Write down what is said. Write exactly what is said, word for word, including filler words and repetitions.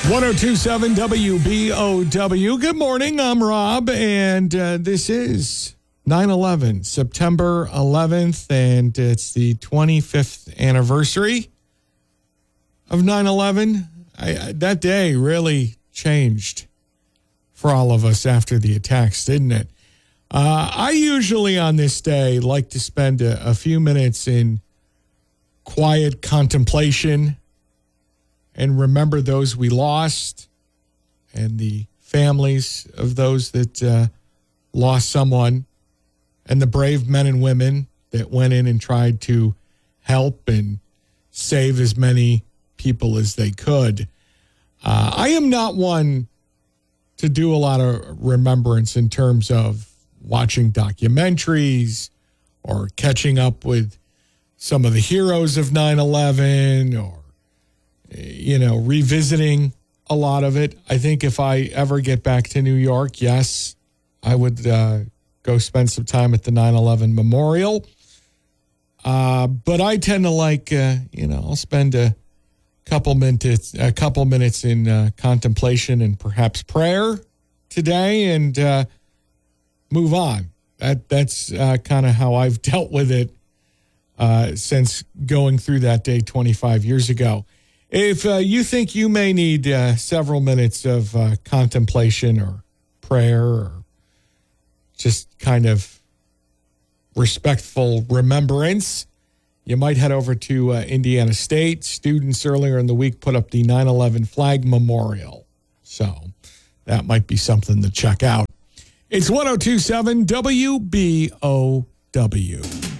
one oh two point seven W B O W. Good morning. I'm Rob, and uh, this is nine eleven, September eleventh, and it's the twenty-fifth anniversary of nine eleven. I, that day really changed for all of us after the attacks, didn't it? Uh, I usually on this day like to spend a, a few minutes in quiet contemplation and remember those we lost and the families of those that uh, lost someone and the brave men and women that went in and tried to help and save as many people as they could. Uh, I am not one to do a lot of remembrance in terms of watching documentaries or catching up with some of the heroes of nine eleven or you know, revisiting a lot of it. I think if I ever get back to New York, yes, I would uh, go spend some time at the nine eleven Memorial. Uh, but I tend to like, uh, you know, I'll spend a couple minutes, a couple minutes in uh, contemplation and perhaps prayer today, and uh, move on. That that's uh, kind of how I've dealt with it uh, since going through that day twenty-five years ago. If uh, you think you may need uh, several minutes of uh, contemplation or prayer or just kind of respectful remembrance, you might head over to uh, Indiana State. Students earlier in the week put up the nine eleven Flag Memorial. So that might be something to check out. It's one oh two point seven W B O W.